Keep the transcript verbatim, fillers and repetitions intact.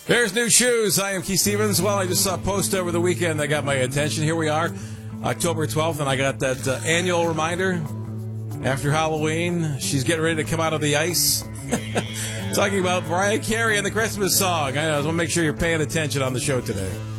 There's new shoes. I am Keith Stevens. Well, I just saw a post over the weekend that got my attention. Here we are, October twelfth, and I got that uh, annual reminder after Halloween. She's getting ready to come out of the ice. Talking about Mariah Carey and the Christmas song. I, know, I want to make sure you're paying attention on the show today.